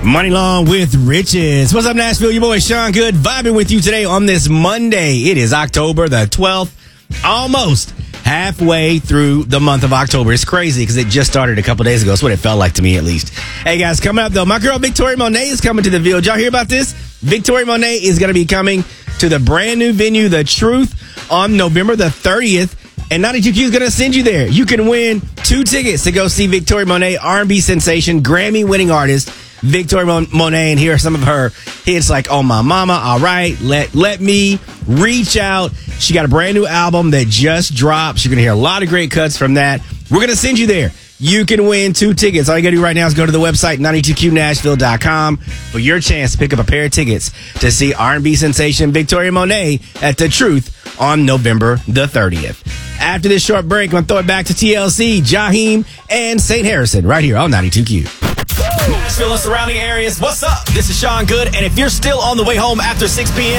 Money Long with Riches. What's up, Nashville? Your boy Sean Good vibing with you today on this Monday. It is October the 12th, almost halfway through the month of October. It's crazy because it just started a couple days ago. That's what it felt like to me, at least. Hey, guys, coming up, though, my girl Victoria Monet is coming to the Ville. Did y'all hear about this? Victoria Monet is going to be coming to the brand new venue, The Truth, on November the 30th. And 92Q is going to send you there. You can win 2 tickets to go see Victoria Monet, R&B sensation, Grammy-winning artist, Victoria Monet, and hear some of her hits like "Oh My Mama," "All Right," Let Me, Reach Out. She got a brand new album that just dropped. You're going to hear a lot of great cuts from that. We're going to send you there. You can win 2 tickets. All you got to do right now is go to the website, 92qnashville.com, for your chance to pick up a pair of tickets to see R&B sensation Victoria Monet at The Truth on November the 30th. After this short break, I'm going to throw it back to TLC, Jaheim, and St. Harrison right here on 92Q. Nashville and surrounding areas, what's up? This is Sean Good, and if you're still on the way home after 6 p.m.,